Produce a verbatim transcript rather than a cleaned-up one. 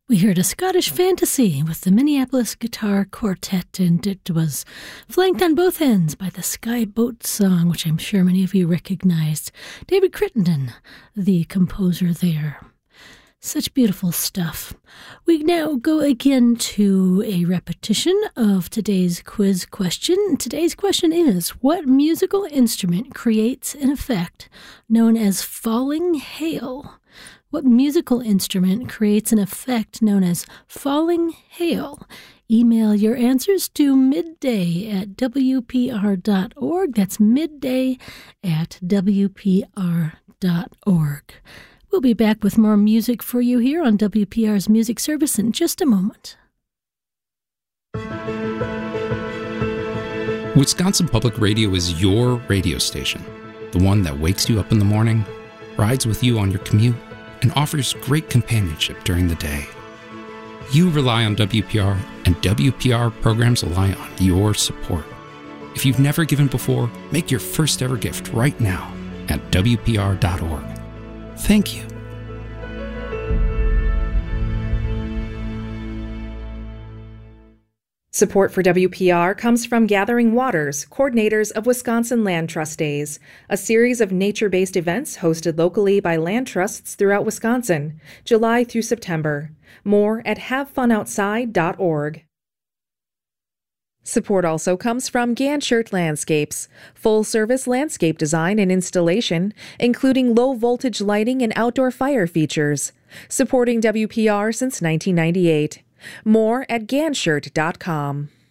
We heard a Scottish fantasy with the Minneapolis Guitar Quartet, and it was flanked on both ends by the Sky Boat song, which I'm sure many of you recognized. David Crittenden, the composer there. Such beautiful stuff. We now go again to a repetition of today's quiz question. Today's question is, what musical instrument creates an effect known as falling hail? What musical instrument creates an effect known as falling hail? Email your answers to midday at w p r dot org. That's midday at w p r dot org. We'll be back with more music for you here on W P R's Music Service in just a moment. Wisconsin Public Radio is your radio station, the one that wakes you up in the morning, rides with you on your commute, and offers great companionship during the day. You rely on W P R, and W P R programs rely on your support. If you've never given before, make your first ever gift right now at w p r dot org. Thank you. Support for W P R comes from Gathering Waters, coordinators of Wisconsin Land Trust Days, a series of nature-based events hosted locally by land trusts throughout Wisconsin, July through September. More at have fun outside dot org. Support also comes from Ganshert Landscapes, full-service landscape design and installation, including low-voltage lighting and outdoor fire features, supporting W P R since nineteen ninety-eight. More at ganshert dot com.